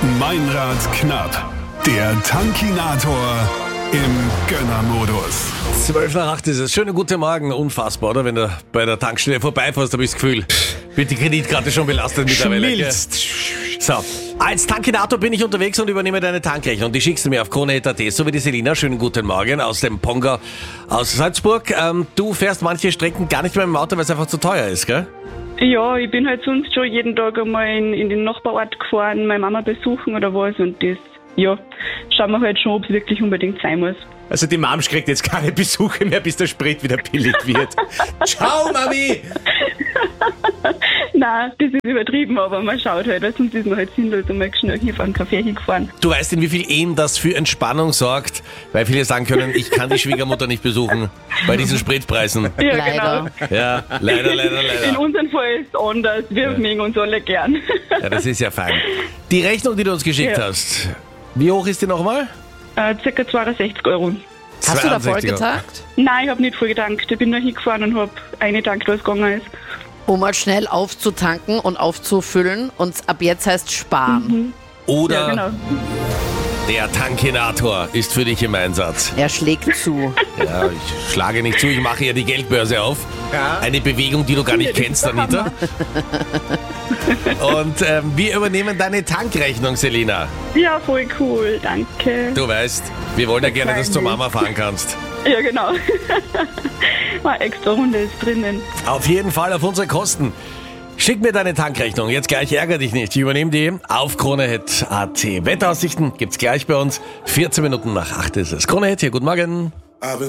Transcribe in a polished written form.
Meinrad knapp. Der Tankinator im Gönnermodus. 12:08 ist es. Schönen guten Morgen. Unfassbar, oder? Wenn du bei der Tankstelle vorbeifährst, habe ich das Gefühl, wird die Kreditkarte schon belastet mittlerweile. Schmilzt. So, als Tankinator bin ich unterwegs und übernehme deine Tankrechnung. Die schickst du mir auf krone.at, so wie die Selina. Schönen guten Morgen aus dem Ponga aus Salzburg. Du fährst manche Strecken gar nicht mehr im Auto, weil es einfach zu teuer ist, gell? Ja, ich bin halt sonst schon jeden Tag einmal in den Nachbarort gefahren, meine Mama besuchen oder was und das, ja, schauen wir halt schon, ob es wirklich unbedingt sein muss. Also die Mom kriegt jetzt keine Besuche mehr, bis der Sprit wieder billig wird. Ciao, Mami! Nein, das ist übertrieben, aber man schaut halt, weil sonst ist man halt sinnlos und mal schnell hier vor einen Kaffee hingefahren. Du weißt, in wie viel Ehen das für Entspannung sorgt, weil viele sagen können, ich kann die Schwiegermutter nicht besuchen bei diesen Spritpreisen. Ja, Leider. genau. Ja, leider. In unserem Fall ist es anders, wir mögen uns alle gern. Ja, das ist ja fein. Die Rechnung, die du uns geschickt Ja. hast, wie hoch ist die nochmal? Circa 62 Euro. Hast du da voll 62 Euro. getankt? Nein, ich habe nicht voll getankt. Ich bin da hingefahren und habe eine getankt, was gegangen ist. Um mal schnell aufzutanken und aufzufüllen und ab jetzt heißt sparen. Oder Ja, genau. der Tankinator ist für dich im Einsatz. Er schlägt zu. Ja, ich schlage nicht zu, ich mache ja die Geldbörse auf. Ja. Eine Bewegung, die du gar nicht kennst, Anita. Und wir übernehmen deine Tankrechnung, Selina. Ja, voll cool, danke. Du weißt, wir wollen ja gerne, dass du zur Mama fahren kannst. Ja, genau. Eine extra Runde ist drinnen. Auf jeden Fall auf unsere Kosten. Schick mir deine Tankrechnung. Jetzt gleich, ärger dich nicht. Ich übernehme die auf krone.at. Wetteraussichten gibt's gleich bei uns. 14 Minuten nach 8 ist es. Krone.at, hier, guten Morgen.